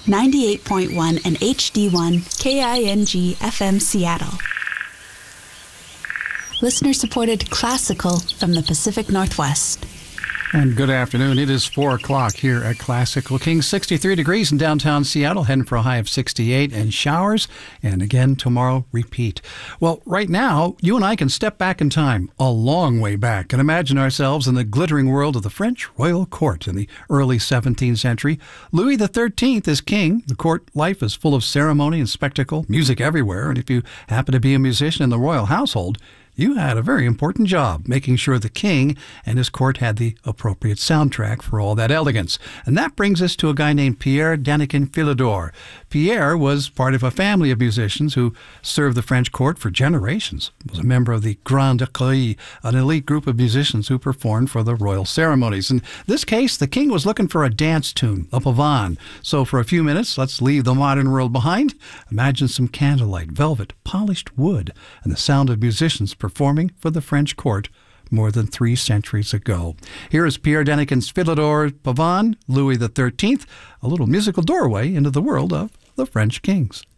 98.1 and HD1 KING FM Seattle. Listener-supported classical from the Pacific Northwest. And good afternoon. It is 4 o'clock here at Classical King. 63 degrees in downtown Seattle, heading for a high of 68 and showers. And again, tomorrow, repeat. Well, right now, you and I can step back in time, a long way back, and imagine ourselves in the glittering world of the French royal court in the early 17th century. Louis XIII is king. The court life is full of ceremony and spectacle, music everywhere. And if you happen to be a musician in the royal household, you had a very important job, making sure the king and his court had the appropriate soundtrack for all that elegance. And that brings us to a guy named Pierre Daniken Philidor. Pierre was part of a family of musicians who served the French court for generations. He was a member of the Grand Écurie, an elite group of musicians who performed for the royal ceremonies. In this case, the king was looking for a dance tune, a pavane. So for a few minutes, let's leave the modern world behind. Imagine some candlelight, velvet, polished wood, and the sound of musicians performing for the French court more than 3 centuries ago. Here is Pierre Daniken's Philidor Pavane, Louis XIII, a little musical doorway into the world of the French kings.